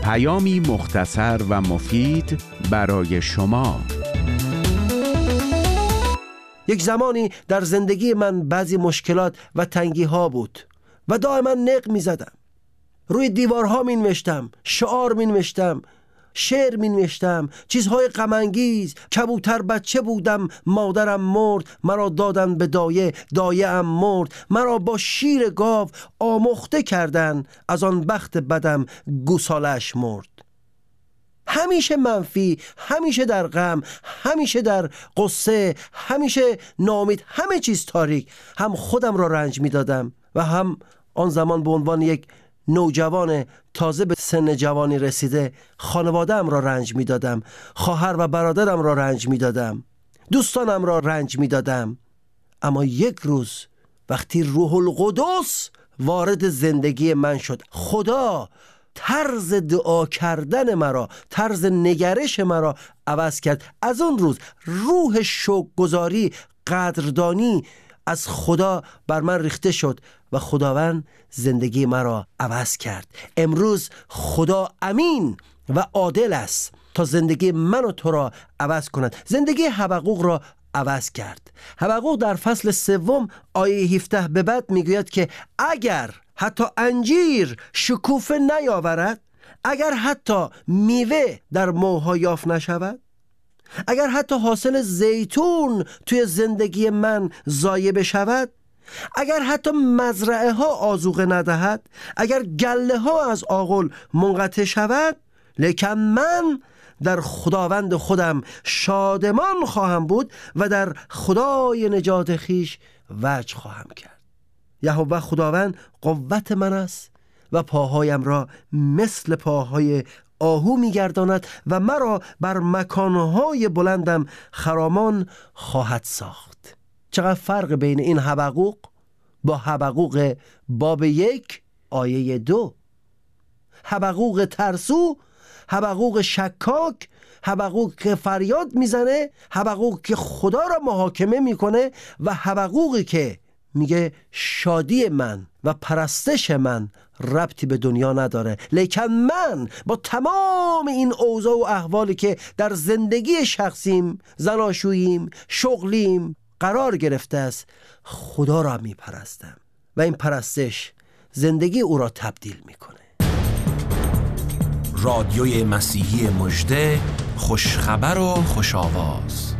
پیامی مختصر و مفید برای شما. یک زمانی در زندگی من بعضی مشکلات و تنگی ها بود و دائما نق می زدم. روی دیوارها می نوشتم، شعار می نوشتم، شعر می نوشتم، چیزهای غم انگیز. کبوتر بچه بودم، مادرم مرد، مرا دادن به دایه، دایه ام مرد. مرا با شیر گاو آمخته کردن، از آن بخت بدم گوسالش مرد. همیشه منفی، همیشه در غم، همیشه در قصه، همیشه ناامید، همه چیز تاریک. هم خودم را رنج می دادم و هم آن زمان به عنوان یک نوجوان تازه به سن جوانی رسیده خانواده‌ام را رنج می دادم، خواهر و برادرم را رنج می دادم، دوستانم را رنج می دادم. اما یک روز وقتی روح القدس وارد زندگی من شد، خدا طرز دعا کردن مرا، طرز نگرش مرا عوض کرد. از اون روز روح شکرگزاری، قدردانی از خدا بر من ریخته شد و خداوند زندگی مرا عوض کرد. امروز خدا امین و عادل است تا زندگی من و تو را عوض کند. زندگی حبقوق را عوض کرد. حبقوق در فصل 3 آیه 17 به بعد میگوید که اگر حتی انجیر شکوفه نیاورد، اگر حتی میوه در موها یافت نشود، اگر حتی حاصل زیتون توی زندگی من ضایع بشود، اگر حتی مزرعه ها آذوقه ندهد، اگر گله ها از آغل منقطع شود، لیکن من در خداوند خودم شادمان خواهم بود و در خدای نجات خیش وجه خواهم کرد. یهوه خداوند قوت من است و پاهایم را مثل پاهای آهو می‌گرداند و مرا بر مکانهای بلندم خرامان خواهد ساخت. چقدر فرق بین این حبقوق با حبقوق باب 1 آیه 2. حبقوق ترسو، حبقوق شکاک، حبقوق که فریاد میزنه، حبقوق که خدا را محاکمه میکنه و حبقوقی که میگه شادی من و پرستش من ربطی به دنیا نداره، لیکن من با تمام این اوضاع و احوالی که در زندگی شخصیم، زناشوییم، شغلیم قرار گرفته است، خدا را میپرستم و این پرستش زندگی او را تبدیل میکنه. رادیوی مسیحی مژده، خوشخبر و خوش آواز.